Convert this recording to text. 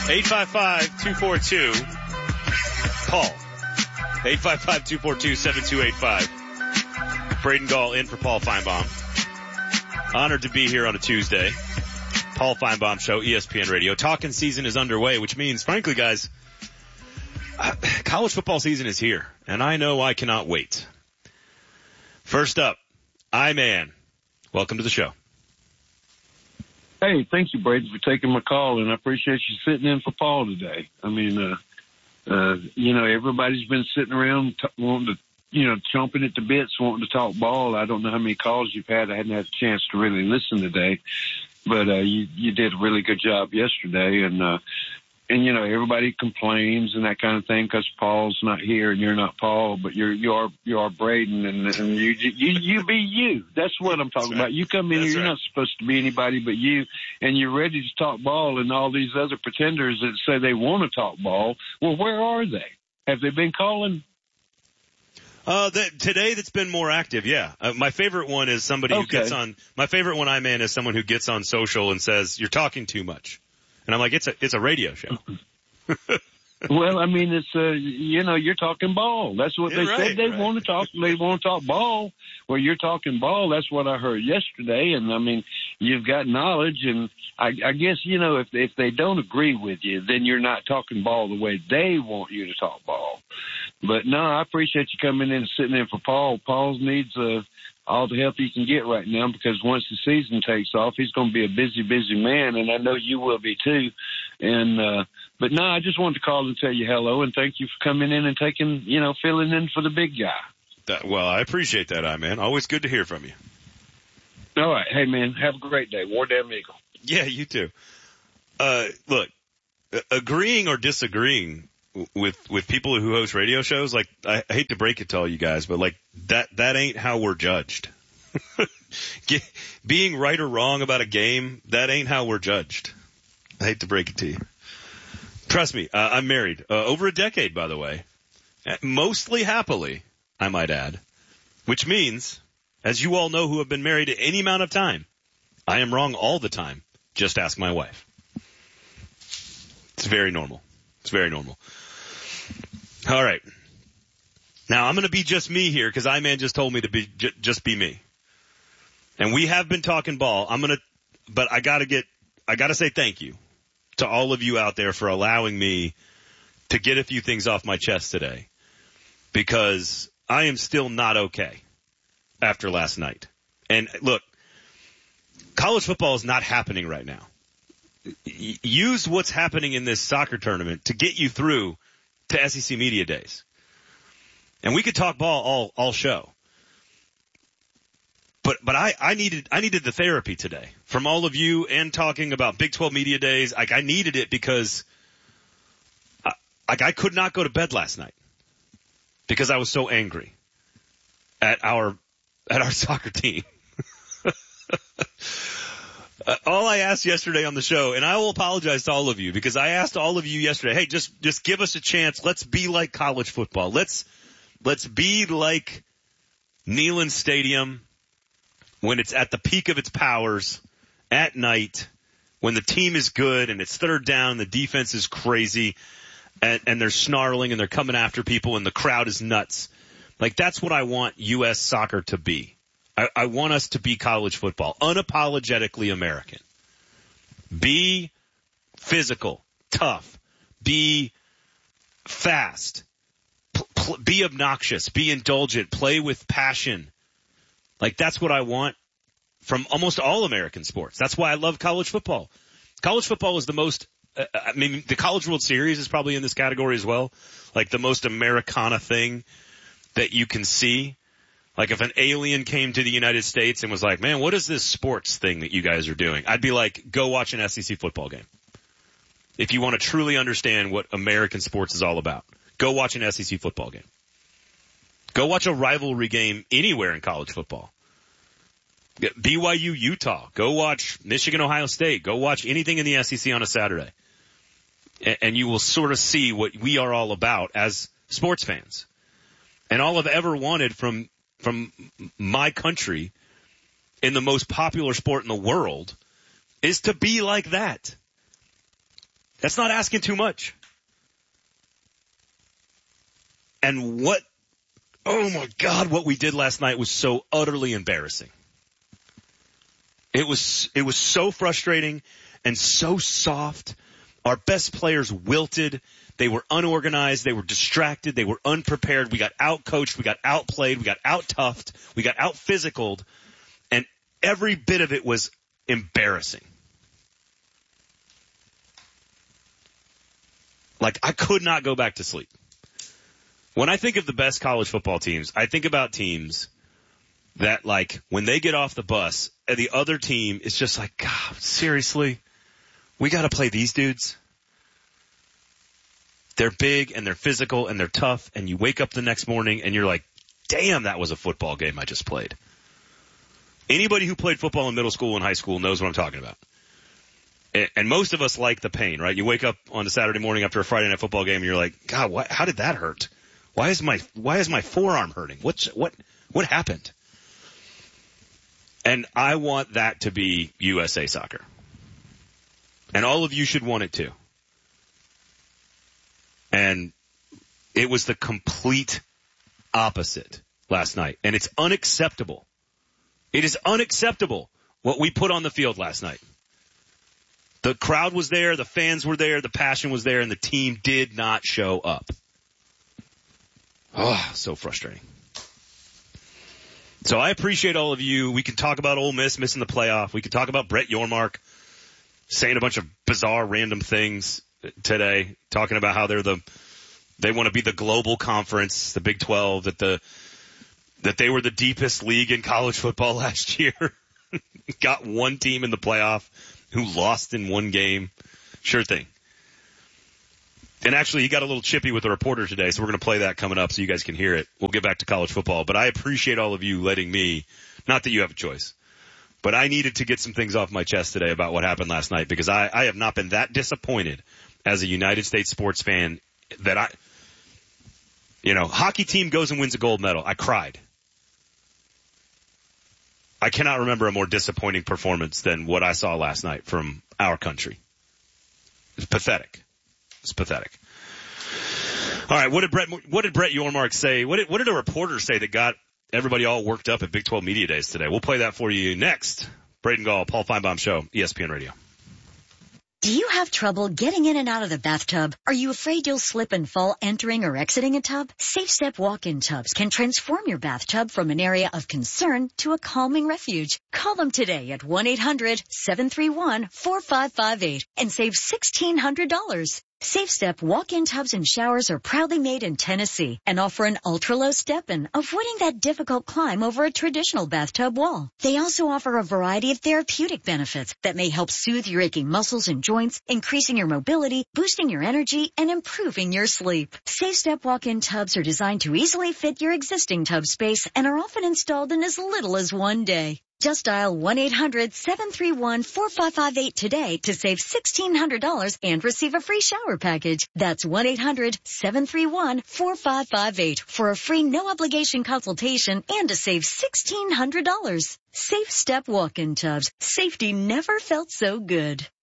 855-242-PAUL. 855-242-7285. Braden Gall in for Paul Feinbaum. Honored to be here on a Tuesday. Paul Feinbaum Show, ESPN Radio. Talking season is underway, which means, frankly, guys, college football season is here, and I know I cannot wait. First up, I-Man. Welcome to the show. Hey, thank you, Brady, for taking my call, and I appreciate you sitting in for Paul today. I mean, everybody's been sitting around wanting to, chomping at the bits, wanting to talk ball. I don't know how many calls you've had. I hadn't had a chance to really listen today, but you did a really good job yesterday, and everybody complains and that kind of thing because Paul's not here and you're not Paul, but you are Braden, and you be you. That's what I'm talking about. You come in here, you're not supposed to be anybody but you, and you're ready to talk ball, and all these other pretenders that say they want to talk ball, well, where are they? Have they been calling? Today that's been more active, yeah. My favorite one is somebody who gets on, my favorite one, I-Man, is someone who gets on social and says, you're talking too much. And I'm like, it's a radio show. Well, I mean, it's, you're talking ball. That's what they said they want to talk. They want to talk ball. Well, you're talking ball. That's what I heard yesterday. And I mean, you've got knowledge. And I guess, if they don't agree with you, then you're not talking ball the way they want you to talk ball. But no, I appreciate you coming in and sitting in for Paul. Paul needs, all the help he can get right now, because once the season takes off, he's going to be a busy, busy man, and I know you will be too. And but no, I just wanted to call and tell you hello and thank you for coming in and taking, filling in for the big guy. Well, I appreciate that, I-Man. Always good to hear from you. All right. Hey, man, have a great day. War Damn Eagle. Yeah, you too. Look, agreeing or disagreeing with people who host radio shows, like, I hate to break it to all you guys, but like that ain't how we're judged. Being right or wrong about a game, that ain't how we're judged. I hate to break it to you. Trust me, I'm married, over a decade, by the way. Mostly happily, I might add. Which means, as you all know who have been married any amount of time, I am wrong all the time. Just ask my wife. It's very normal. It's very normal. All right. Now, I'm going to be just me here because I-Man just told me to be just be me. And we have been talking ball. But I got to say thank you to all of you out there for allowing me to get a few things off my chest today, because I am still not okay after last night. And look, college football is not happening right now. Use what's happening in this soccer tournament to get you through to SEC Media Days. And we could talk ball all show. But I needed the therapy today from all of you, and talking about Big 12 Media Days. Like, I needed it because I could not go to bed last night because I was so angry at our soccer team. All I asked yesterday on the show, and I will apologize to all of you, because I asked all of you yesterday, hey, just give us a chance. Let's be like college football. Let's be like Neyland Stadium when it's at the peak of its powers at night, when the team is good and it's third down, the defense is crazy, and they're snarling and they're coming after people and the crowd is nuts. Like, that's what I want U.S. soccer to be. I want us to be college football, unapologetically American. Be physical, tough, be fast, be obnoxious, be indulgent, play with passion. Like, that's what I want from almost all American sports. That's why I love college football. College football is the most, the College World Series is probably in this category as well. Like, the most Americana thing that you can see. Like, if an alien came to the United States and was like, man, what is this sports thing that you guys are doing? I'd be like, go watch an SEC football game. If you want to truly understand what American sports is all about, go watch an SEC football game. Go watch a rivalry game anywhere in college football. BYU, Utah. Go watch Michigan, Ohio State. Go watch anything in the SEC on a Saturday. And you will sort of see what we are all about as sports fans. And all I've ever wanted from my country in the most popular sport in the world is to be like that. That's not asking too much. And oh my God, what we did last night was so utterly embarrassing. It was so frustrating and so soft. Our best players wilted. They were unorganized. They were distracted. They were unprepared. We got out-coached. We got outplayed. We got out-toughed. We got out-physicaled. And every bit of it was embarrassing. Like, I could not go back to sleep. When I think of the best college football teams, I think about teams that, like, when they get off the bus, the other team is just like, God, seriously? We got to play these dudes? They're big and they're physical and they're tough, and you wake up the next morning and you're like, damn, that was a football game I just played. Anybody who played football in middle school and high school knows what I'm talking about. And most of us like the pain, right? You wake up on a Saturday morning after a Friday night football game and you're like, God, how did that hurt? Why is my forearm hurting? What happened? And I want that to be USA Soccer. And all of you should want it too. And it was the complete opposite last night. And it's unacceptable. It is unacceptable what we put on the field last night. The crowd was there, the fans were there, the passion was there, and the team did not show up. Oh, so frustrating. So I appreciate all of you. We can talk about Ole Miss missing the playoff. We can talk about Brett Yormark saying a bunch of bizarre random things today, talking about how they want to be the global conference, the Big 12, that they were the deepest league in college football last year. Got one team in the playoff who lost in one game. Sure thing. And actually, he got a little chippy with the reporter today, so we're going to play that coming up so you guys can hear it. We'll get back to college football. But I appreciate all of you letting me, not that you have a choice, but I needed to get some things off my chest today about what happened last night, because I have not been that disappointed as a United States sports fan that hockey team goes and wins a gold medal. I cried. I cannot remember a more disappointing performance than what I saw last night from our country. It's pathetic. It's pathetic. All right, what did Brett Yormark say? What did a reporter say that got everybody all worked up at Big 12 Media Days today? We'll play that for you next. Braden Gall, Paul Feinbaum Show, ESPN Radio. Do you have trouble getting in and out of the bathtub? Are you afraid you'll slip and fall entering or exiting a tub? Safe Step walk-in tubs can transform your bathtub from an area of concern to a calming refuge. Call them today at 1-800-731-4558 and save $1,600. Safe Step walk-in tubs and showers are proudly made in Tennessee and offer an ultra-low step-in, avoiding that difficult climb over a traditional bathtub wall. They also offer a variety of therapeutic benefits that may help soothe your aching muscles and joints, increasing your mobility, boosting your energy, and improving your sleep. Safe Step walk-in tubs are designed to easily fit your existing tub space and are often installed in as little as one day. Just dial 1-800-731-4558 today to save $1,600 and receive a free shower package. That's 1-800-731-4558 for a free no-obligation consultation and to save $1,600. Safe Step walk-in tubs. Safety never felt so good.